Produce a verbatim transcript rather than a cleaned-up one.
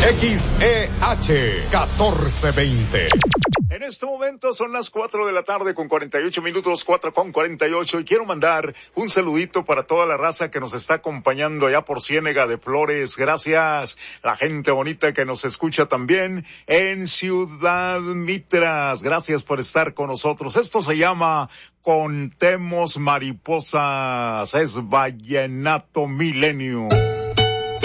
X E H catorce veinte. En este momento son las cuatro de la tarde con cuarenta y ocho minutos, cuatro con cuarenta y ocho, y quiero mandar un saludito para toda la raza que nos está acompañando allá por Ciénega de Flores. Gracias, la gente bonita que nos escucha también en Ciudad Mitras. Gracias por estar con nosotros. Esto se llama Contemos Mariposas, es Vallenato Milenio.